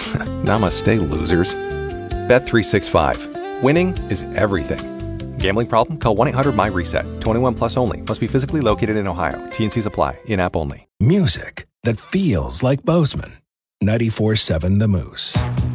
Namaste, losers. Bet365. Winning is everything. Gambling problem? Call 1-800-MY-RESET. 21 plus only. Must be physically located in Ohio. T&Cs apply. In-app only. Music that feels like Bozeman. 94.7 The Moose.